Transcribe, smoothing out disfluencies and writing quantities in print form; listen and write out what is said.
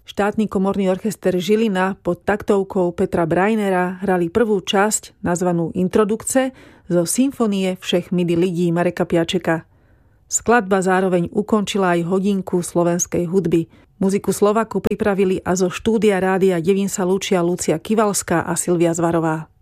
Štátny komorný orchester Žilina pod taktovkou Petra Brajnera hrali prvú časť, nazvanú Introdukce, zo symfónie Všech midi lidí Mareka Piačeka. Skladba zároveň ukončila aj hodinku slovenskej hudby. Muziku Slovaku pripravili a zo štúdia rádia Devín sa lúčia Lucia Kivalská a Silvia Zvarová.